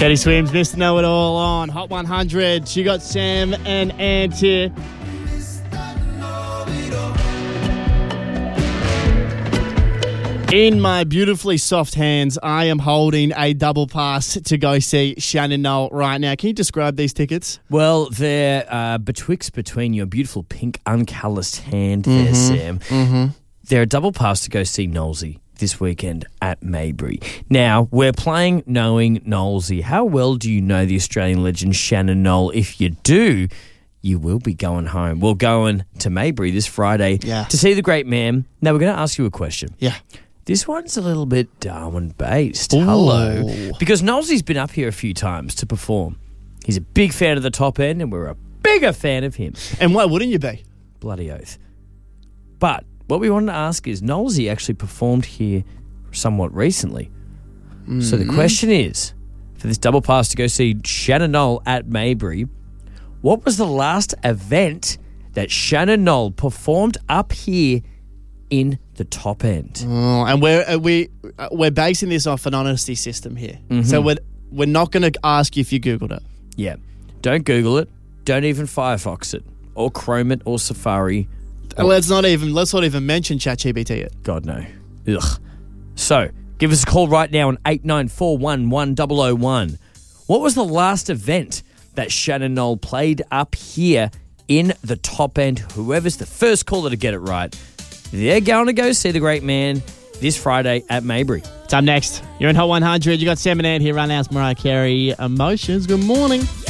Teddy Swims, Mr. Know-It-All on Hot 100. She got Sam and Ant here. In my beautifully soft hands, I am holding a double pass to go see Shannon Noll right now. Can you describe these tickets? Well, they're between your beautiful pink uncalloused hand there, Sam. Mm-hmm. They're a double pass to go see Knowlesy this weekend at Maybury. Now, we're playing knowing Knowlesy. How well do you know the Australian legend Shannon Noll? If you do, you will be going home. We're going to Maybury this Friday to see the great man. Now, we're going to ask you a question. Yeah. This one's a little bit Darwin-based. Hello. Because Knowlesy's been up here a few times to perform. He's a big fan of the top end, and we're a bigger fan of him. And why wouldn't you be? Bloody oath. But what we wanted to ask is, Knowlesy actually performed here somewhat recently. So the question is, for this double pass to go see Shannon Noll at Maybury, what was the last event that Shannon Noll performed up here in the top end? Oh, and we're basing this off an honesty system here. Mm-hmm. So we're not going to ask you if you Googled it. Yeah. Don't Google it. Don't even Firefox it. Or Chrome it or Safari. Let's not even mention ChatGPT it. God, no. Ugh. So, give us a call right now on 89411001. What was the last event that Shannon Noll played up here in the top end? Whoever's the first caller to get it right, they're going to go see the great man this Friday at Maybury. It's up next. You're in Hot 100. You got Sam and Ant here. Run out Mariah Carey. Emotions. Good morning.